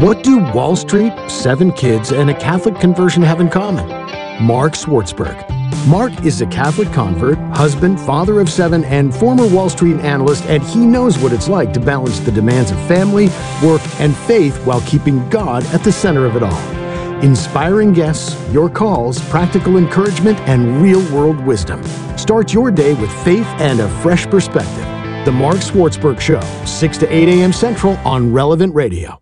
What do Wall Street, 7 kids, and a Catholic conversion have in common? Mark Swartzberg. Mark is a Catholic convert, husband, father of 7, and former Wall Street analyst, and he knows what it's like to balance the demands of family, work, and faith while keeping God at the center of it all. Inspiring guests, your calls, practical encouragement, and real-world wisdom. Start your day with faith and a fresh perspective. The Mark Swartzberg Show, 6 to 8 a.m. Central on Relevant Radio.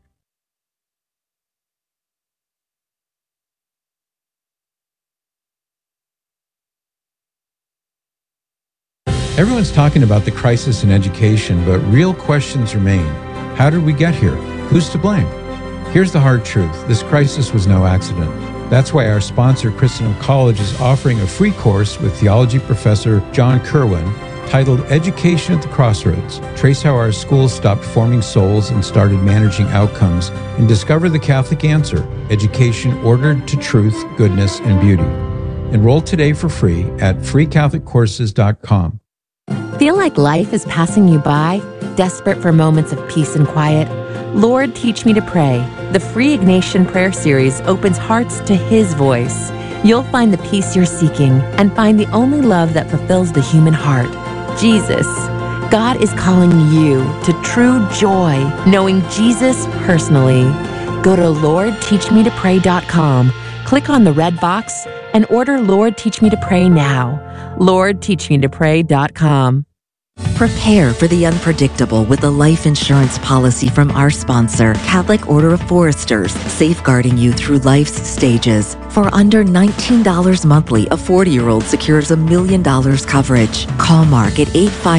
Everyone's talking about the crisis in education, but real questions remain. How did we get here? Who's to blame? Here's the hard truth. This crisis was no accident. That's why our sponsor, Christendom College, is offering a free course with theology professor John Kerwin titled Education at the Crossroads. Trace how our schools stopped forming souls and started managing outcomes, and discover the Catholic answer, education ordered to truth, goodness, and beauty. Enroll today for free at freecatholiccourses.com. Feel like life is passing you by? Desperate for moments of peace and quiet? Lord, Teach Me to Pray. The free Ignatian prayer series opens hearts to His voice. You'll find the peace you're seeking and find the only love that fulfills the human heart, Jesus. God is calling you to true joy, knowing Jesus personally. Go to LordTeachMeToPray.com, click on the red box, and order Lord, Teach Me to Pray now. LordTeachMeToPray.com. Prepare for the unpredictable with a life insurance policy from our sponsor, Catholic Order of Foresters, safeguarding you through life's stages. For under $19 monthly, a 40-year-old secures $1 million coverage. Call Mark at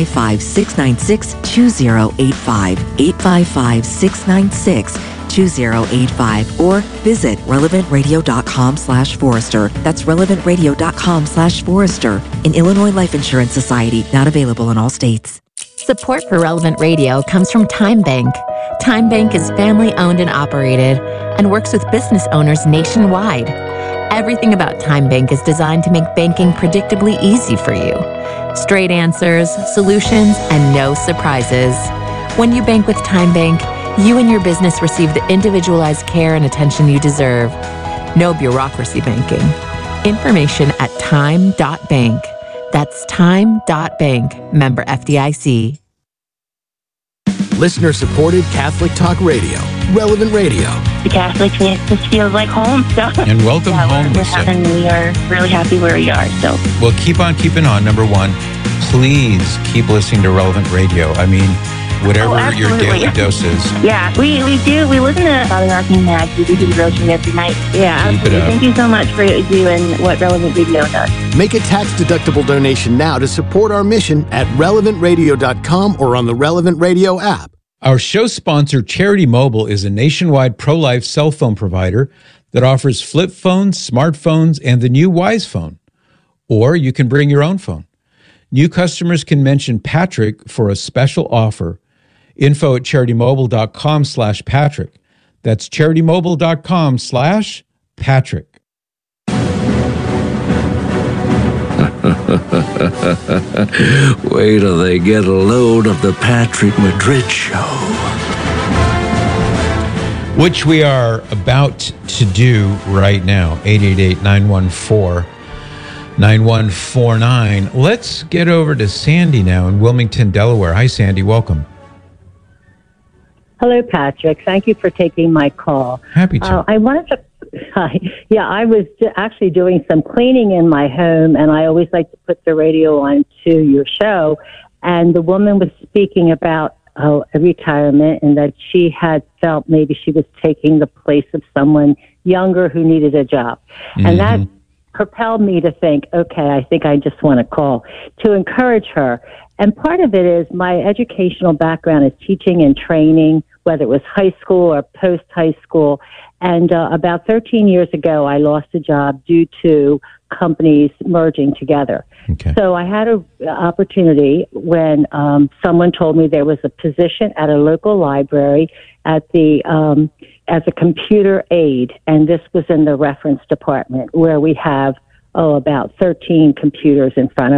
855-696-2085, 855-696-2085, or visit relevantradio.com/Forester. That's relevantradio.com/Forester. An Illinois Life Insurance Society, not available in all states. Support for Relevant Radio comes from Time Bank. Time Bank is family-owned and operated and works with business owners nationwide. Everything about Time Bank is designed to make banking predictably easy for you. Straight answers, solutions, and no surprises. When you bank with Time Bank, you and your business receive the individualized care and attention you deserve. No bureaucracy banking. Information at time.bank. That's time.bank. Member FDIC. Listener-supported Catholic Talk Radio. Relevant Radio. The Catholic just feels like home. So. And welcome home, Lisa. And we are really happy where we are. So. Well, keep on keeping on. Number one, please keep listening to Relevant Radio. I mean, whatever your daily dose is. Yeah, we do. We listen to Father Arcane Mag. We do the devotion every night. Yeah, absolutely. Thank you so much for doing what Relevant Radio does. Make a tax-deductible donation now to support our mission at relevantradio.com or on the Relevant Radio app. Our show sponsor, Charity Mobile, is a nationwide pro-life cell phone provider that offers flip phones, smartphones, and the new Wise phone. Or you can bring your own phone. New customers can mention Patrick for a special offer. Info at CharityMobile.com/Patrick. That's CharityMobile.com/Patrick. Wait till they get a load of the Patrick Madrid Show. Which we are about to do right now. 888-914-9149. Let's get over to Sandy now in Wilmington, Delaware. Hi, Sandy. Welcome. Hello, Patrick. Thank you for taking my call. Happy to. I wanted to. I was actually doing some cleaning in my home, and I always like to put the radio on to your show. And the woman was speaking about a retirement, and that she had felt maybe she was taking the place of someone younger who needed a job. Mm-hmm. And that propelled me to think, okay, I think I just want to call to encourage her. And part of it is my educational background is teaching and training, whether it was high school or post-high school. And about 13 years ago, I lost a job due to companies merging together. Okay. So I had an opportunity when someone told me there was a position at a local library at the as a computer aide, and this was in the reference department where we have about 13 computers in front of us.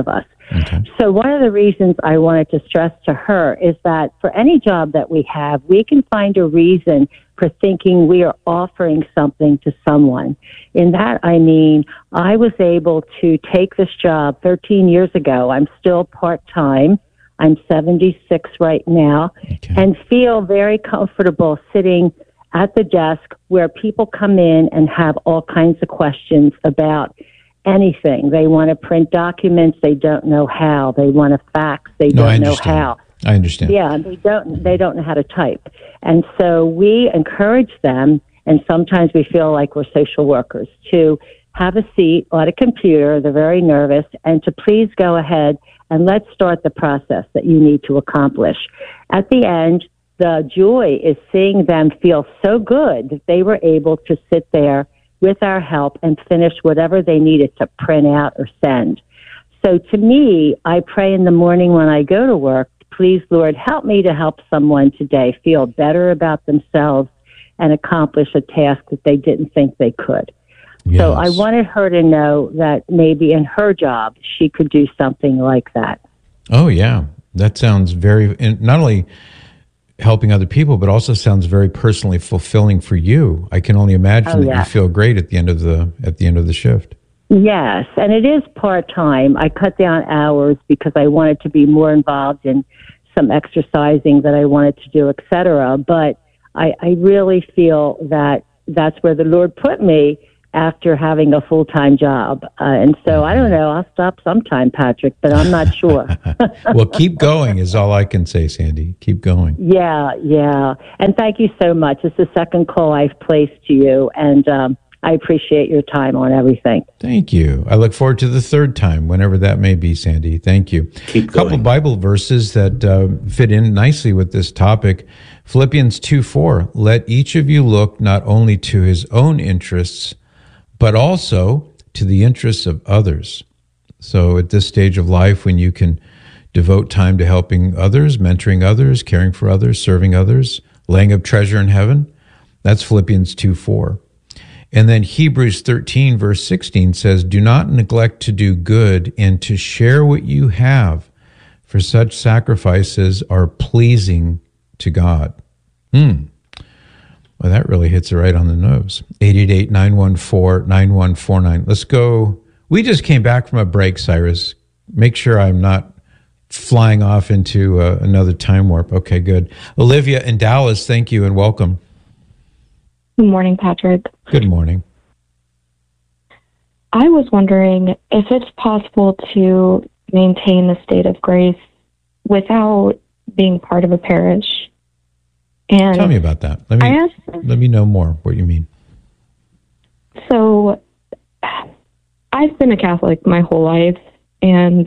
Okay. So one of the reasons I wanted to stress to her is that for any job that we have, we can find a reason for thinking we are offering something to someone. In that, I mean, I was able to take this job 13 years ago. I'm still part-time. I'm 76 right now, and feel very comfortable sitting at the desk where people come in and have all kinds of questions about anything. They want to print documents, they don't know how. They want to fax, they don't know how. I understand. Yeah, they don't know how to type. And so we encourage them, and sometimes we feel like we're social workers, to have a seat at a computer. They're very nervous, and to please go ahead and let's start the process that you need to accomplish. At the end, the joy is seeing them feel so good that they were able to sit there with our help and finish whatever they needed to print out or send. So to me, I pray in the morning when I go to work, please, Lord, help me to help someone today feel better about themselves and accomplish a task that they didn't think they could. Yes. So I wanted her to know that maybe in her job, she could do something like that. Oh, yeah. That sounds very, not only helping other people, but also sounds very personally fulfilling for you. I can only imagine that you feel great at the end of the shift. Yes, and it is part-time. I cut down hours because I wanted to be more involved in some exercising that I wanted to do, etc. But I really feel that that's where the Lord put me after having a full-time job. And so I don't know, I'll stop sometime, Patrick, but I'm not sure. Well, keep going is all I can say, Sandy. Keep going. Yeah. And thank you so much. It's the second call I've placed to you, and I appreciate your time on everything. Thank you. I look forward to the third time, whenever that may be, Sandy. Thank you. Keep going. A couple Bible verses that fit in nicely with this topic. Philippians 2:4, let each of you look not only to his own interests, but also to the interests of others. So at this stage of life, when you can devote time to helping others, mentoring others, caring for others, serving others, laying up treasure in heaven, that's Philippians 2:4. And then Hebrews 13, verse 16 says, do not neglect to do good and to share what you have, for such sacrifices are pleasing to God. Well, that really hits it right on the nose. 888-914-9149. Let's go. We just came back from a break, Cyrus. Make sure I'm not flying off into another time warp. Okay, good. Olivia in Dallas, thank you and welcome. Good morning, Patrick. Good morning. I was wondering if it's possible to maintain the state of grace without being part of a parish. And tell me about that. Let me know more what you mean. So I've been a Catholic my whole life, and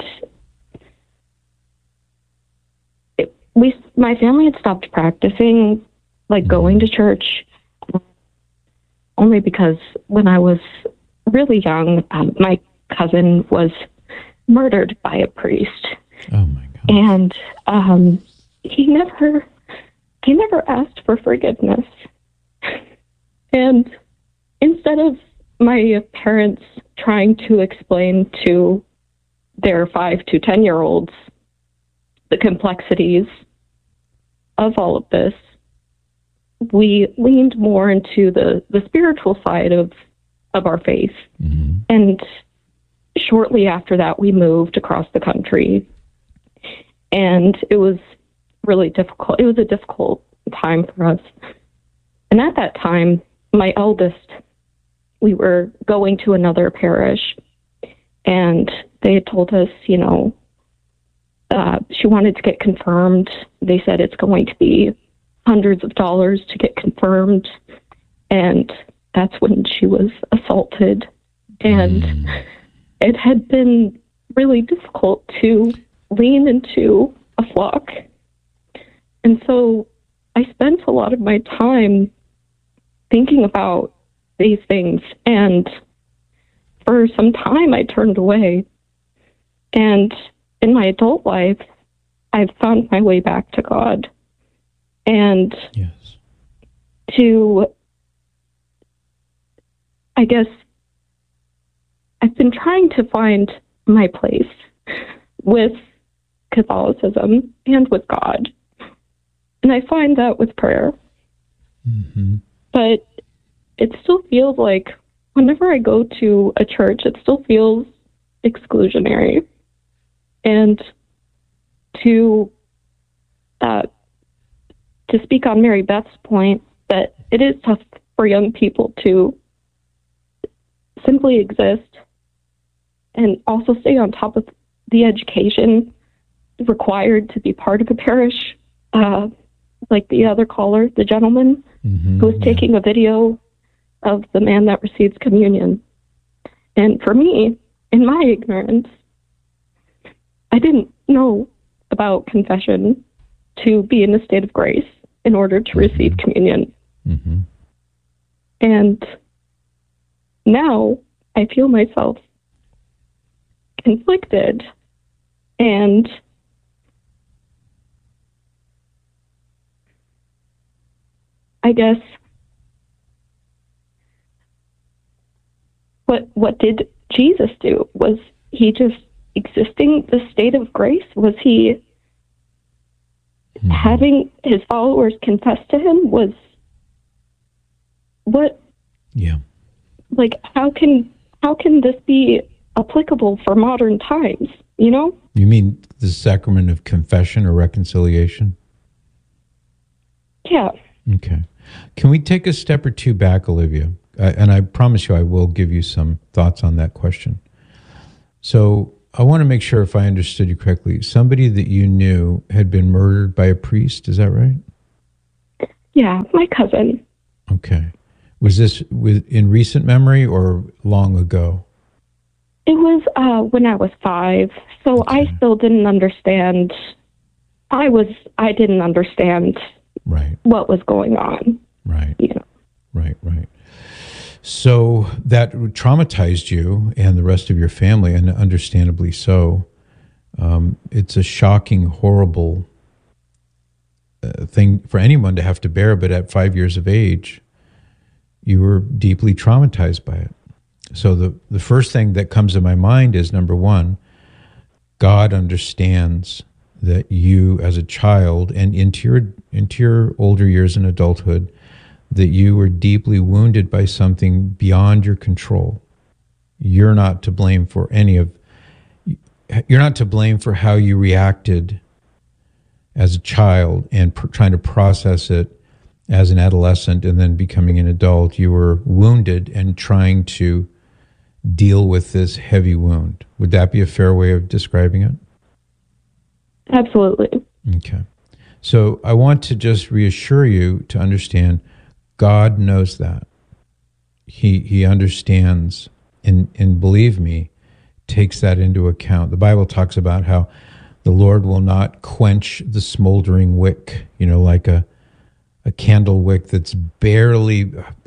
my family had stopped practicing, going to church, only because when I was really young, my cousin was murdered by a priest. Oh my God! And he never asked for forgiveness. And instead of my parents trying to explain to their 5 to 10-year-olds the complexities of all of this, we leaned more into the spiritual side of our faith. Mm-hmm. And shortly after that, we moved across the country. And it was really difficult. It was a difficult time for us. And at that time, my eldest, we were going to another parish, and they had told us, she wanted to get confirmed. They said it's going to be hundreds of dollars to get confirmed. And that's when she was assaulted. And it had been really difficult to lean into a flock. And so I spent a lot of my time thinking about these things. And for some time, I turned away. And in my adult life, I've found my way back to God. And I've been trying to find my place with Catholicism and with God. And I find that with prayer. Mm-hmm. But it still feels like whenever I go to a church, it still feels exclusionary. And to speak on Mary Beth's point, that it is tough for young people to simply exist and also stay on top of the education required to be part of a parish, like the other caller, the gentleman, who was taking a video of the man that receives communion. And for me, in my ignorance, I didn't know about confession to be in a state of grace in order to receive communion. Mm-hmm. And now I feel myself conflicted, and I guess what did Jesus do? Was he just existing the state of grace? Was he having his followers confess to him? Was what? Yeah. Like, how can this be applicable for modern times? You know? You mean the sacrament of confession or reconciliation? Yeah. Okay. Can we take a step or two back, Olivia? And I promise you I will give you some thoughts on that question. So I want to make sure if I understood you correctly, somebody that you knew had been murdered by a priest, is that right? Yeah, my cousin. Okay. Was this in recent memory or long ago? It was when I was 5, so okay. I still didn't understand. I didn't understand what was going on. Right. Yeah. Right. So that traumatized you and the rest of your family, and understandably so. It's a shocking, horrible thing for anyone to have to bear, but at 5 years of age, you were deeply traumatized by it. So the first thing that comes to my mind is, number one, God understands that you as a child and into your older years in adulthood, that you were deeply wounded by something beyond your control. You're not to blame for you're not to blame for how you reacted as a child and trying to process it as an adolescent and then becoming an adult. You were wounded and trying to deal with this heavy wound. Would that be a fair way of describing it? Absolutely. Okay. So I want to just reassure you to understand God knows that. He understands and believe me, takes that into account. The Bible talks about how the Lord will not quench the smoldering wick, like a candle wick that's barely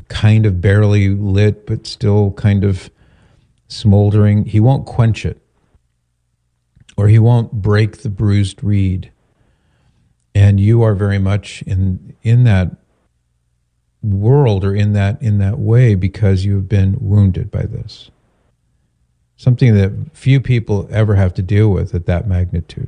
lit, but still kind of smoldering. He won't quench it, or he won't break the bruised reed. And you are very much in that world, or in that way, because you have been wounded by this. Something that few people ever have to deal with at that magnitude.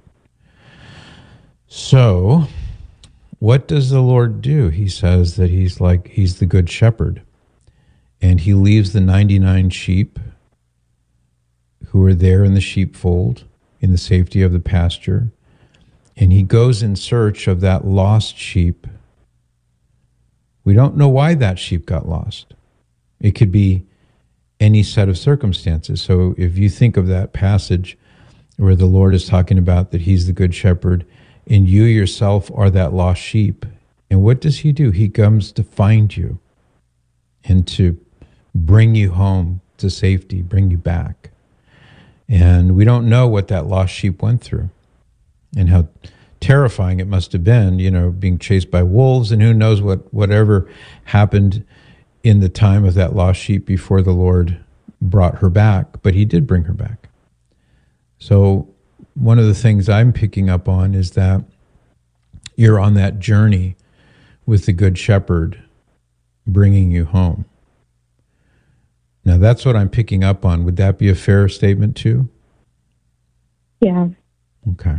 So, what does the Lord do? He says that he's the good shepherd, and he leaves the 99 sheep who are there in the sheepfold, in the safety of the pasture, and he goes in search of that lost sheep. We don't know why that sheep got lost. It could be any set of circumstances. So if you think of that passage where the Lord is talking about that he's the good shepherd and you yourself are that lost sheep, and what does he do? He comes to find you and to bring you home to safety, bring you back. And we don't know what that lost sheep went through and how terrifying it must have been, being chased by wolves, and who knows whatever happened in the time of that lost sheep before the Lord brought her back. But he did bring her back. So one of the things I'm picking up on is that you're on that journey with the Good Shepherd bringing you home. Now that's what I'm picking up on. Would that be a fair statement too? Yeah. Okay.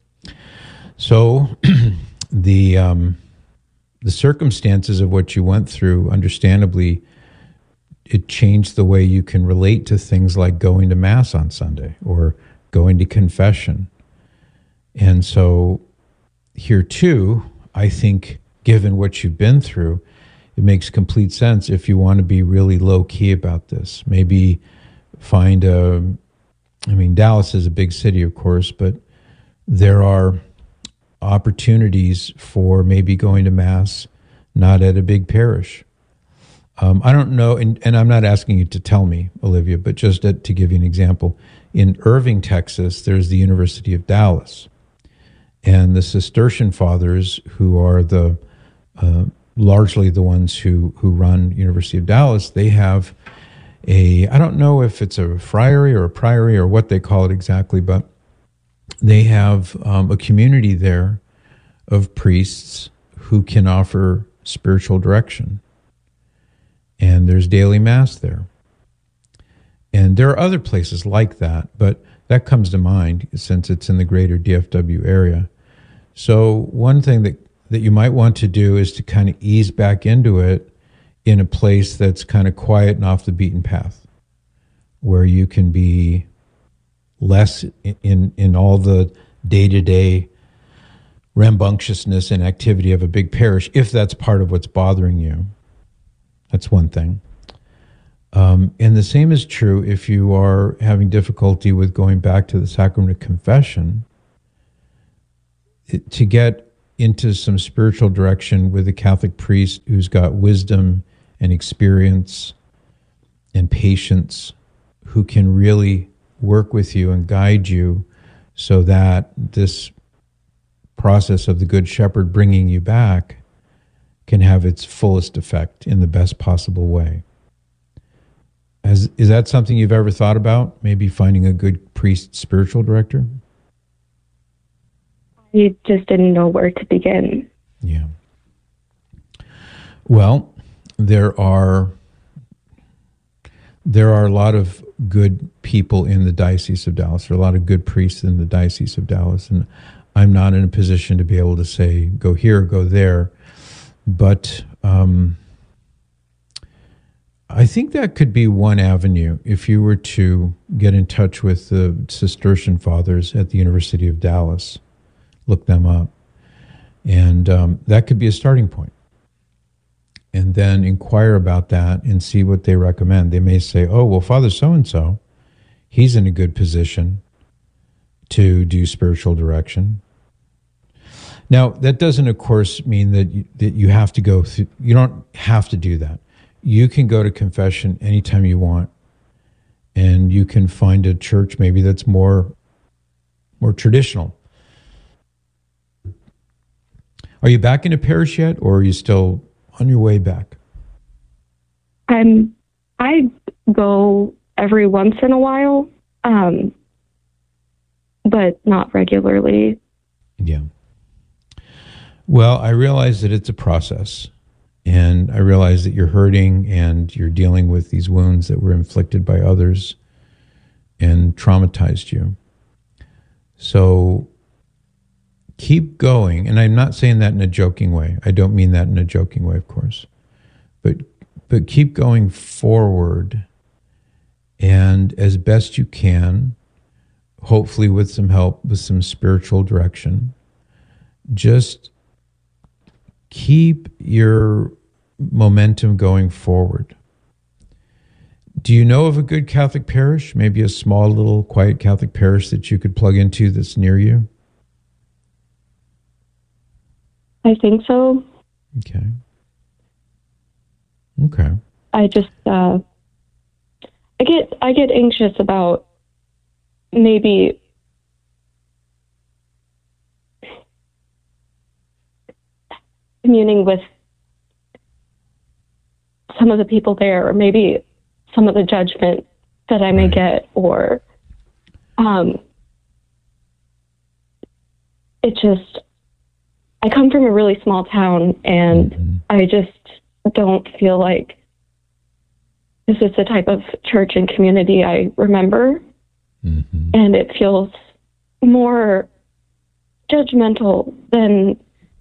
So the circumstances of what you went through, understandably, it changed the way you can relate to things like going to Mass on Sunday or going to confession. And so here too, I think, given what you've been through, it makes complete sense if you want to be really low key about this. Maybe find Dallas is a big city, of course, but there are opportunities for maybe going to Mass not at a big parish. I don't know, and I'm not asking you to tell me, Olivia, but just to give you an example. In Irving, Texas, there's the University of Dallas. And the Cistercian Fathers, who are the largely the ones who run University of Dallas, they have I don't know if it's a friary or a priory or what they call it exactly, but they have a community there of priests who can offer spiritual direction. And there's daily Mass there. And there are other places like that, but that comes to mind since it's in the greater DFW area. So one thing that you might want to do is to kind of ease back into it in a place that's kind of quiet and off the beaten path, where you can be less in all the day-to-day rambunctiousness and activity of a big parish, if that's part of what's bothering you. That's one thing. And the same is true if you are having difficulty with going back to the sacrament of confession. To get into some spiritual direction with a Catholic priest who's got wisdom and experience and patience, who can really work with you and guide you so that this process of the Good Shepherd bringing you back can have its fullest effect in the best possible way. Is that something you've ever thought about? Maybe finding a good priest spiritual director? I just didn't know where to begin. Yeah. Well, there are a lot of good people in the Diocese of Dallas. There are a lot of good priests in the Diocese of Dallas, and I'm not in a position to be able to say, go here, go there. But I think that could be one avenue if you were to get in touch with the Cistercian Fathers at the University of Dallas. Look them up. And that could be a starting point. And then inquire about that and see what they recommend. They may say, oh, well, Father so-and-so, he's in a good position to do spiritual direction. Now, that doesn't, of course, mean that you have to go through, you don't have to do that. You can go to confession anytime you want, and you can find a church maybe that's more traditional. Are you back in a parish yet, or are you still on your way back? I go every once in a while, but not regularly. Yeah. Well, I realize that it's a process, and I realize that you're hurting and you're dealing with these wounds that were inflicted by others and traumatized you. So keep going. And I'm not saying that in a joking way. I don't mean that in a joking way, of course. But keep going forward, and as best you can, hopefully with some help, with some spiritual direction, just keep your momentum going forward. Do you know of a good Catholic parish? Maybe a small, little, quiet Catholic parish that you could plug into that's near you? I think so. Okay. I just I get anxious about maybe communing with some of the people there, or maybe some of the judgment that I may get, or I come from a really small town, and I just don't feel like this is the type of church and community I remember. And it feels more judgmental than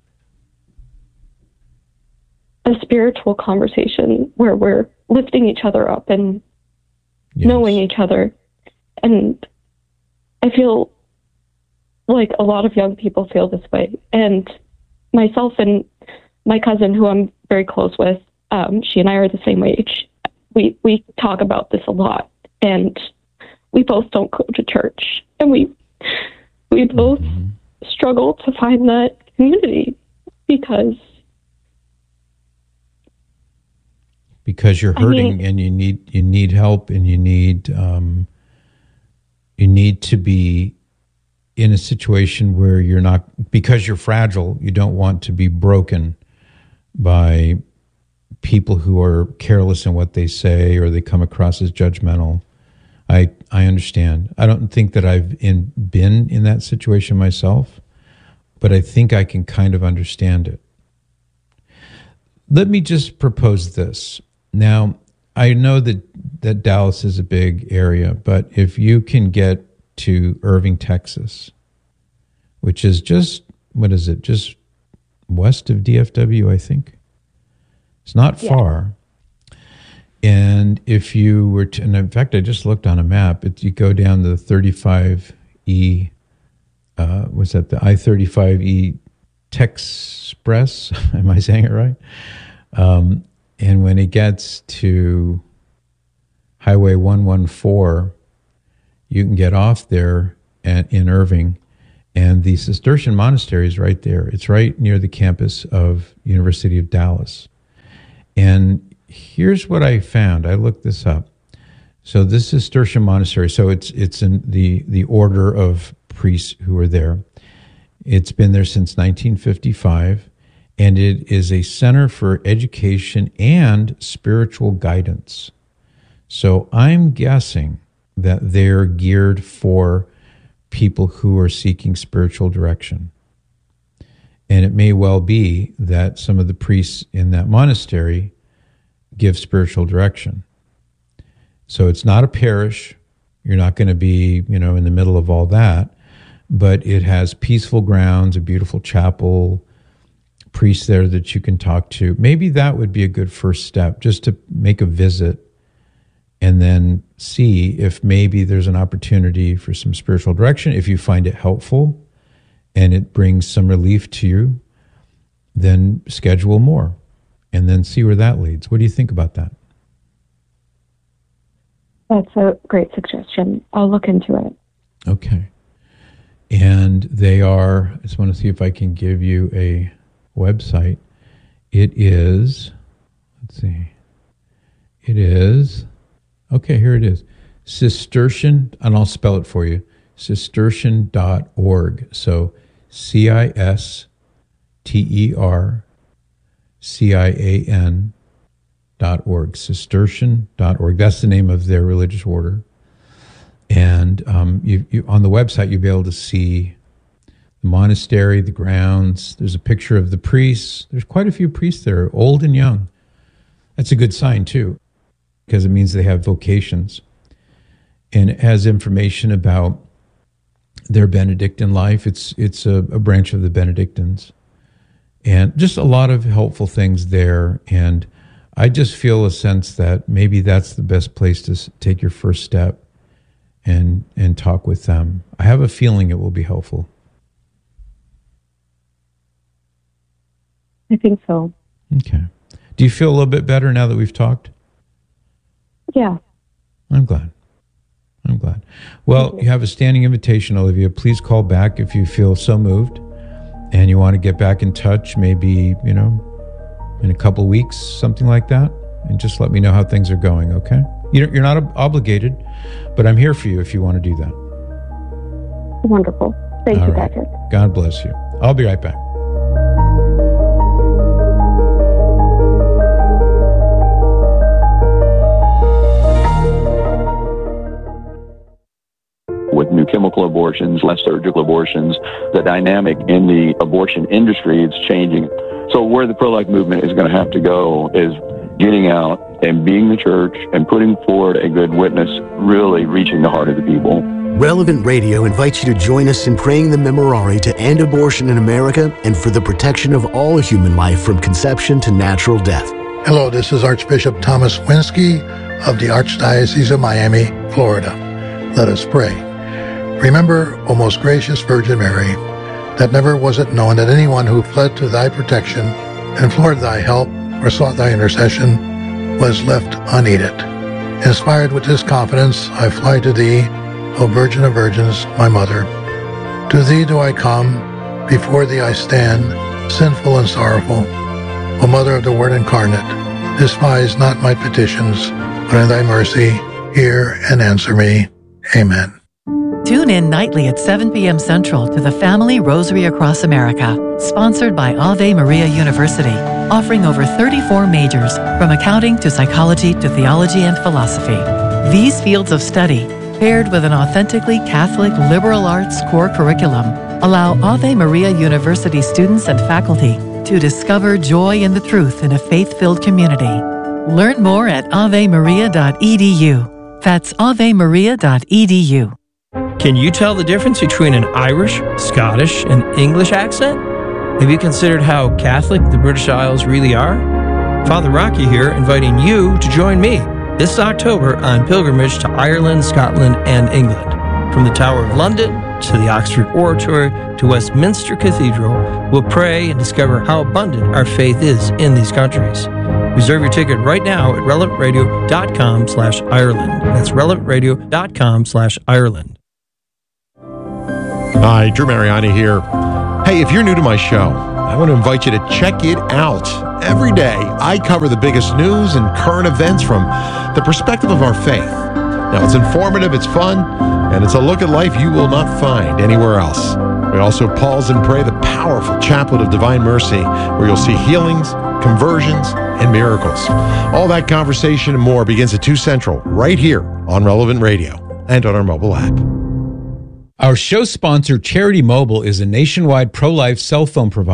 a spiritual conversation where we're lifting each other up and knowing each other. And I feel like a lot of young people feel this way. And myself and my cousin, who I'm very close with, she and I are the same age. We talk about this a lot, and we both don't go to church, and we both struggle to find that community because you're hurting, and you need help, and you need to be in a situation where you're not, because you're fragile, you don't want to be broken by people who are careless in what they say, or they come across as judgmental. I understand. I don't think that I've been in that situation myself, but I think I can kind of understand it. Let me just propose this. Now, I know that Dallas is a big area, but if you can get to Irving, Texas, which is just, just west of DFW, I think. It's not far. And if you were to, and in fact, I just looked on a map, you go down the 35E, was that the I-35E Texpress? Am I saying it right? And when it gets to Highway 114, you can get off there in Irving, and the Cistercian Monastery is right there. It's right near the campus of University of Dallas. And here's what I found. I looked this up. So this Cistercian Monastery, so it's in the order of priests who are there. It's been there since 1955, and it is a center for education and spiritual guidance. So I'm guessing that they're geared for people who are seeking spiritual direction. And it may well be that some of the priests in that monastery give spiritual direction. So it's not a parish. You're not going to be, in the middle of all that, but it has peaceful grounds, a beautiful chapel, priests there that you can talk to. Maybe that would be a good first step, just to make a visit and then see if maybe there's an opportunity for some spiritual direction. If you find it helpful and it brings some relief to you, then schedule more and then see where that leads. What do you think about that? That's a great suggestion. I'll look into it. Okay. And they are, I just want to see if I can give you a website. It is, okay, here it is. Cistercian, and I'll spell it for you, cistercian.org. So CISTERCIAN.org, Cistercian.org. That's the name of their religious order. And you on the website, you'll be able to see the monastery, the grounds. There's a picture of the priests. There's quite a few priests there, old and young. That's a good sign, too, because it means they have vocations. And it has information about their Benedictine life. It's a branch of the Benedictines. And just a lot of helpful things there. And I just feel a sense that maybe that's the best place to take your first step and talk with them. I have a feeling it will be helpful. I think so. Okay. Do you feel a little bit better now that we've talked? Yeah. I'm glad. Well, you have a standing invitation, Olivia. Please call back if you feel so moved and you want to get back in touch, maybe, in a couple of weeks, something like that, and just let me know how things are going, okay? You're not obligated, but I'm here for you if you want to do that. Wonderful. Thank you, Patrick. God bless you. I'll be right back. With new chemical abortions, less surgical abortions, the dynamic in the abortion industry is changing. So where the pro-life movement is going to have to go is getting out and being the church and putting forward a good witness, really reaching the heart of the people. Relevant Radio invites you to join us in praying the Memorare to end abortion in America and for the protection of all human life from conception to natural death. Hello, this is Archbishop Thomas Winsky of the Archdiocese of Miami, Florida. Let us pray. Remember, O most gracious Virgin Mary, that never was it known that anyone who fled to thy protection, implored thy help, or sought thy intercession was left unaided. Inspired with this confidence, I fly to thee, O Virgin of Virgins, my Mother. To thee do I come, before thee I stand, sinful and sorrowful. O Mother of the Word incarnate, despise not my petitions, but in thy mercy hear and answer me. Amen. Tune in nightly at 7 p.m. Central to the Family Rosary Across America, sponsored by Ave Maria University, offering over 34 majors, from accounting to psychology to theology and philosophy. These fields of study, paired with an authentically Catholic liberal arts core curriculum, allow Ave Maria University students and faculty to discover joy in the truth in a faith-filled community. Learn more at avemaria.edu. That's avemaria.edu. Can you tell the difference between an Irish, Scottish, and English accent? Have you considered how Catholic the British Isles really are? Father Rocky here, inviting you to join me this October on pilgrimage to Ireland, Scotland, and England. From the Tower of London to the Oxford Oratory to Westminster Cathedral, we'll pray and discover how abundant our faith is in these countries. Reserve your ticket right now at relevantradio.com/Ireland. That's relevantradio.com/Ireland. Hi, Drew Mariani here. Hey, if you're new to my show, I want to invite you to check it out. Every day, I cover the biggest news and current events from the perspective of our faith. Now, it's informative, it's fun, and it's a look at life you will not find anywhere else. We also pause and pray the powerful Chaplet of Divine Mercy, where you'll see healings, conversions, and miracles. All that conversation and more begins at 2 Central, right here on Relevant Radio and on our mobile app. Our show sponsor, Charity Mobile, is a nationwide pro-life cell phone provider